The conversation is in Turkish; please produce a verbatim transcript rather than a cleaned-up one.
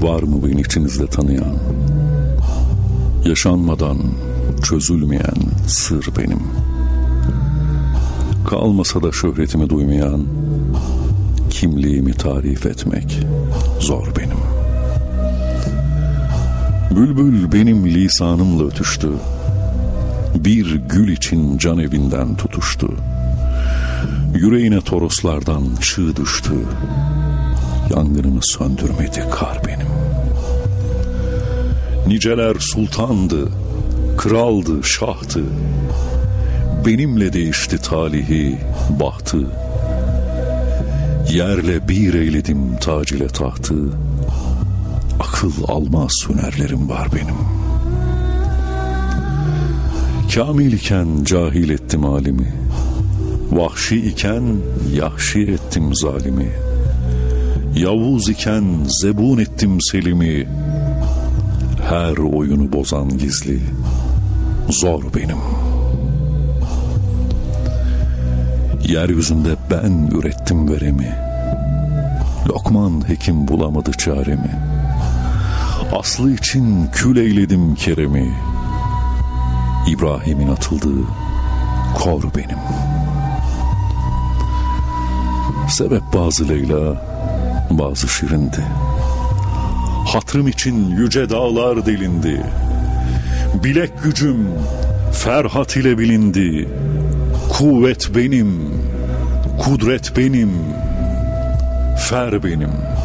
Var mı beni içinizde tanıyan? Yaşanmadan çözülmeyen sır benim. Kalmasa da şöhretimi duymayan, kimliğimi tarif etmek zor benim. Bülbül benim lisanımla ötüştü, bir gül için can evinden tutuştu. Yüreğine toroslardan çığ düştü, yangınımı söndürmedi kar benim. Niceler sultandı, kraldı, şahtı, benimle değişti talihi, bahtı. Yerle bir eyledim tac ile tahtı, akıl almaz hünerlerim var benim. Kamil iken cahil ettim alimi, vahşi iken yahşi ettim zalimi. Yavuz iken zebun ettim selimi, her oyunu bozan gizli zor benim. Yeryüzünde ben ürettim veremi, Lokman hekim bulamadı çaremi. Aslı için kül eyledim keremi, İbrahim'in atıldığı kor benim. Sebep bazı Leyla, bazı şirindi. Hatrım için yüce dağlar delindi. Bilek gücüm Ferhat ile bilindi. Kuvvet benim, kudret benim, fer benim.